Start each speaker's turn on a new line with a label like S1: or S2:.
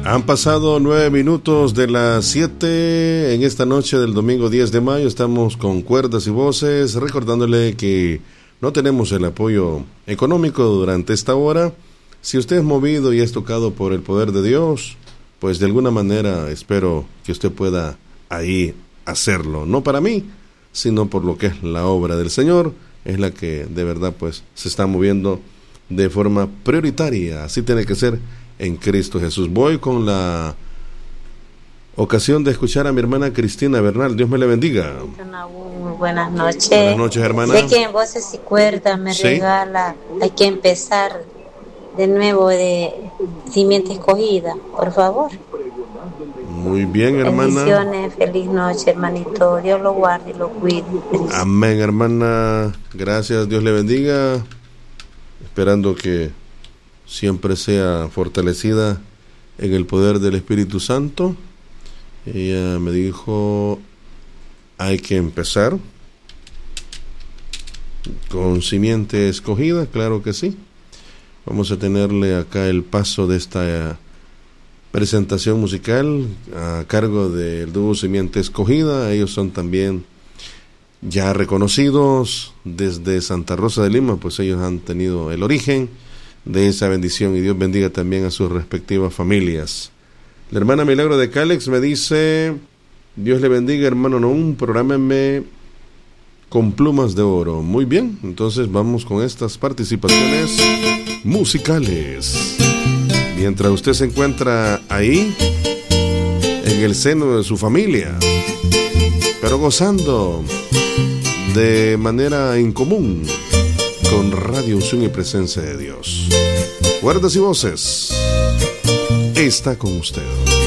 S1: Han pasado 9 minutos de las 7 en esta noche del domingo 10 de mayo. Estamos con Cuerdas y Voces, recordándole que no tenemos el apoyo económico durante esta hora. Si usted es movido y es tocado por el poder de Dios, pues de alguna manera espero que usted pueda ahí hacerlo. No para mí, sino por lo que es la obra del Señor, es la que de verdad pues se está moviendo de forma prioritaria. Así tiene que ser en Cristo Jesús. Voy con la ocasión de escuchar a mi hermana Cristina Bernal. Dios me le bendiga.
S2: Muy buenas noches.
S1: Buenas noches, hermana.
S2: Sé que en Voces y Cuerdas me regala. Hay que empezar de nuevo de Simiente Escogida, por favor.
S1: Muy bien, hermana.
S2: Bendiciones, feliz noche, hermanito. Dios lo guarde y lo cuide.
S1: Amén, hermana. Gracias, Dios le bendiga. Esperando que siempre sea fortalecida en el poder del Espíritu Santo. Ella me dijo, hay que empezar con Simiente Escogida, claro que sí. Vamos a tenerle acá el paso de esta presentación musical a cargo del dúo Simiente Escogida. Ellos son también ya reconocidos desde Santa Rosa de Lima, pues ellos han tenido el origen de esa bendición, y Dios bendiga también a sus respectivas familias. La hermana Milagro de Cálex me dice, Dios le bendiga, hermano Noún, prográmeme con plumas de oro. Muy bien, entonces vamos con estas participaciones musicales. Mientras usted se encuentra ahí, en el seno de su familia, pero gozando de manera incomún con Radio Unción y Presencia de Dios. Cuerdas y Voces está con usted.